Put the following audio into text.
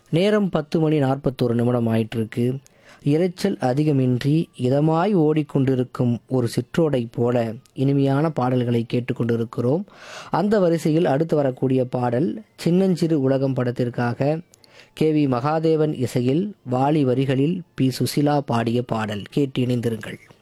நேரம் 10:41 ஆயிட்டிருக்கு. இரைச்சல் அதிகமின்றி இதமாய் ஓடிக்கொண்டிருக்கும் ஒரு சிற்றோடை போல இனிமையான பாடல்களை கேட்டுக்கொண்டிருக்கிறோம். அந்த வரிசையில் அடுத்து வரக்கூடிய பாடல் சின்னஞ்சிறு உலகம் படத்திற்காக KV மகாதேவன் இசையில் வாலி வரிகளில் P. சுசிலா பாடிய பாடல். கேட்டு இணைந்திருங்கள்.